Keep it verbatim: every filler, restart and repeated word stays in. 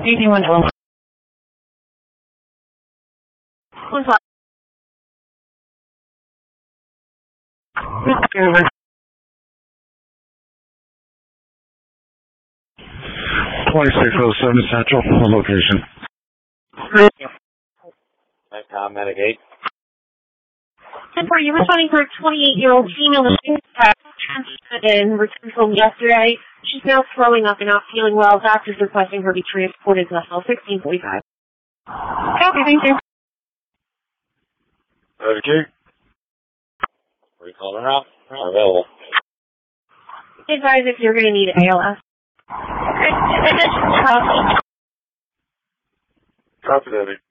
Anyone else? Who's up? twenty-six oh seven Central, location. Icon Medicaid. And for you responding for a twenty-eight-year-old female that in returned home yesterday. She's now throwing up and not feeling well. Doctors requesting her be transported to the hospital. sixteen forty-five. Okay, thank you. Okay. Are you calling her out? Not available. Advise if you're going to need A L S. Copy that.